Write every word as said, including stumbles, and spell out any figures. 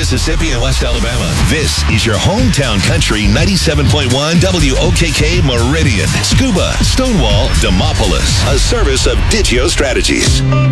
Mississippi, and West Alabama. This is your hometown country ninety-seven point one W O K K Meridian, Scuba, Stonewall, Demopolis, a service of Digio Strategies.